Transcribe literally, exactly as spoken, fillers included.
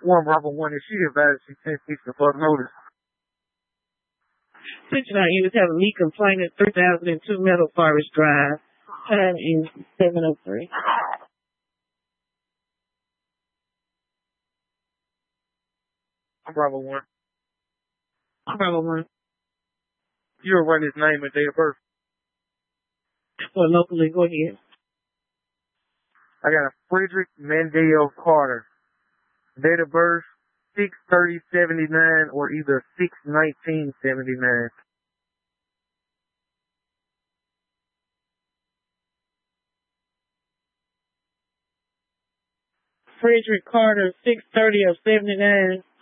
One Bravo One, and she advised she ten six the fuck notice. Attention all units have a leak complaint at three thousand two Meadow Forest Drive. Time is seven oh three. Bravo One. Bravo One. You'll run his name and date of birth. Or locally, go ahead. I got a Frederick Mandel Carter. Date of birth six thirty seventy-nine or either six nineteen seventy-nine. Frederick Carter, six thirty of seventy-nine.